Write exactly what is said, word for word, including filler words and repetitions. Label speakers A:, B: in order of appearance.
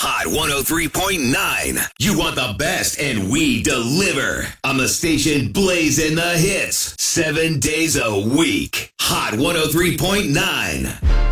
A: Hot one oh three point nine. You want the best, and we deliver. On the station blazing the hits. Seven days a week. Hot one oh three point nine.